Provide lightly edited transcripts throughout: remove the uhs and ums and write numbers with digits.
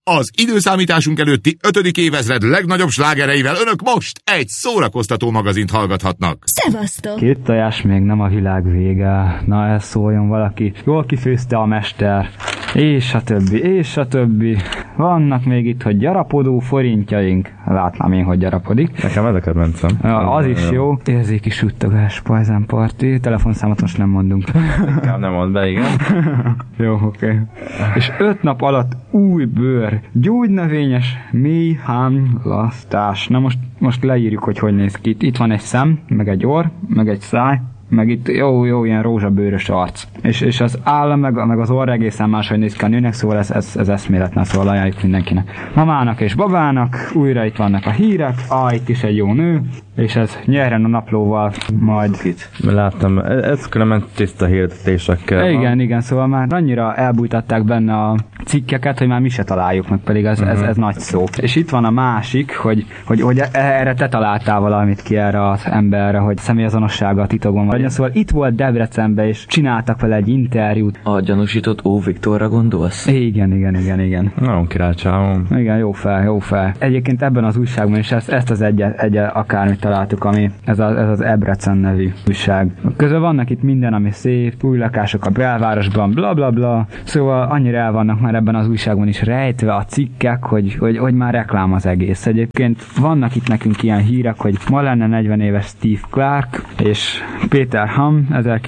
Az időszámításunk előtti 5. évezred legnagyobb slágereivel önök most egy szórakoztató magazint hallgathatnak. Szevasztok! 2 tojás még nem a világ vége. Na, ez szóljon valaki. Jól kifőzte a mester. És a többi. Vannak még itt, hogy gyarapodó forintjaink. Látnám én, hogy gyarapodik. Nekem ez a kedvencem. Az is jó. Érzéki suttogás, Pajzán Party. Telefonszámot most nem mondunk. Nem mond be, igen. Jó, oké. És 5 nap alatt új bőr, gyógynövényes méhánlasztás. Na most leírjuk, hogy néz ki. Itt van egy szem, meg egy orr, meg egy száj, meg itt jó ilyen rózsabőrös arc. És az áll, meg az orr egészen máshogy néz ki a nőnek, szóval ez eszméletlen, szóval ajánljuk mindenkinek. Mamának és babának, újra itt vannak a hírek, itt is egy jó nő, és ez nyerjen a naplóval majd itt. Láttam, ez különben tiszta hirdetésekkel. Igen, szóval már annyira elbújtatták benne a cikkeket, hogy már mi se találjuk meg, pedig ez nagy szó. És itt van a másik, hogy erre te találtál valamit ki erre az emberre, hogy személyazonossága a titokban van. Szóval itt volt Debrecenben, és csináltak vele egy interjút. A gyanúsított Ó. Viktorra gondolsz? Igen. Nagyon királycsávom. Igen, jó fel. Egyébként ebben az újságban is ezt az egy akármit találtuk, ami ez az Debrecen nevű újság. Közben vannak itt minden, ami szép, új lakások a belvárosban, bla bla bla. Szóval annyira el vannak már ebben az újságban is rejtve a cikkek, hogy már reklám az egész. Egyébként vannak itt nekünk ilyen hírek, hogy ma lenne 40 éves Steve Clark, és Peter Ham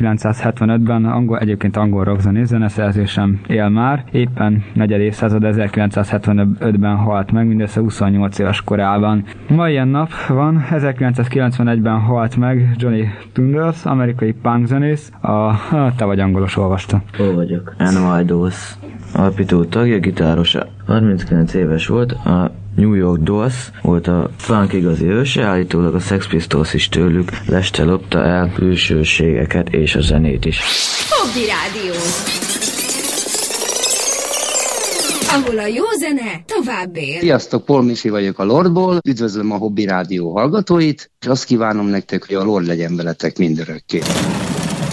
1975-ben egyébként angol rockzenés zeneszerzősen él már, éppen negyed évszázad 1975-ben halt meg, mindössze 28 éves korában. Ma ilyen nap van, 1991-ben halt meg Johnny Thunders, amerikai punk zenész, te vagy angolos, olvasta. Hol vagyok? Animal Dolls alapító tagja, gitárosa. 39 éves volt, a New York Dolls volt a punk igazi őse, állítólag a Sex Pistols is tőlük leste lopta el külsőségeket és a zenét is. Hobby Rádió, ahol a jó zene tovább él. Sziasztok, Paul Misi vagyok a Lordból, üdvözlöm a Hobby Rádió hallgatóit, és azt kívánom nektek, hogy a Lord legyen veletek mindörökké.